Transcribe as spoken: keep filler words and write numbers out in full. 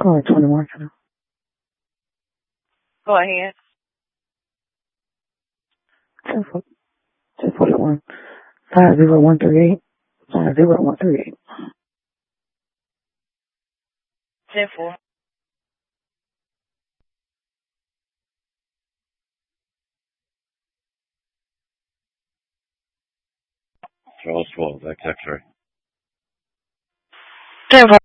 Oh, twenty-one. Go ahead. ten forty-one. five zero one three eight. five zero one three eight. ten four. Charles twelve, X X-ray. ten four.